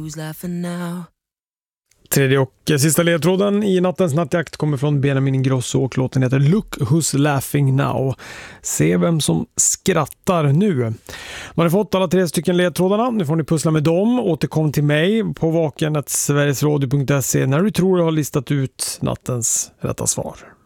Who's laughing now? Tredje och sista ledtråden i nattens nattjakt kommer från Benjamin Ingrosso och låten heter Look Who's Laughing Now. Se vem som skrattar nu. Man har fått alla 3 stycken ledtrådarna. Nu får ni pussla med dem. Återkom till mig på vaken@sverigesradio.se när du tror du har listat ut nattens rätta svar.